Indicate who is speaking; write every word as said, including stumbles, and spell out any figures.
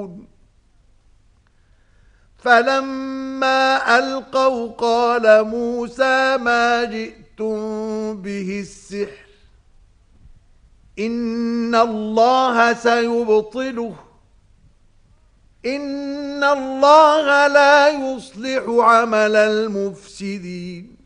Speaker 1: فَلَمَّا أَلْقَوْا قَالَ مُوسَى مَا جِئْتُمْ بِهِ السِّحْرُ إِنَّ اللَّهَ سَيُبْطِلُهُ إِنَّ اللَّهَ لَا يُصْلِحُ عَمَلَ الْمُفْسِدِينَ